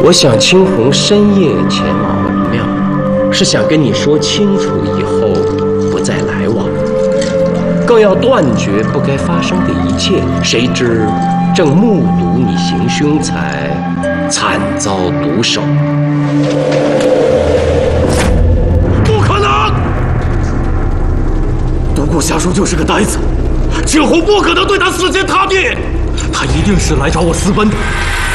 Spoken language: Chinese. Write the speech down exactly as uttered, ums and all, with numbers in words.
我想青红深夜前往文庙，是想跟你说清楚以后不再来往，更要断绝不该发生的一切。谁知正目睹你行凶才惨遭毒手。 不可能！独孤侠叔就是个呆子，青红不可能对他死心塌地，他一定是来找我私奔的。